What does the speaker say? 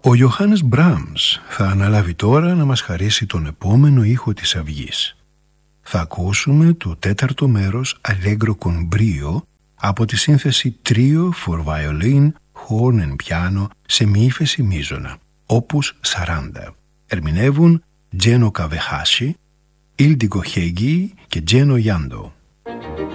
Ο Ιωάννης Μπράμς θα αναλάβει τώρα να μας χαρίσει τον επόμενο ήχο της αυγής. Θα ακούσουμε το τέταρτο μέρος Allegro con brio από τη σύνθεση Trio for Violin, Horn and Piano σε μη ύφεση μείζωνα, Opus 40. Ερμηνεύουν Τζένο Καβεχάση, Ήλντικο Χέγγι και Τζένο Γιάντο.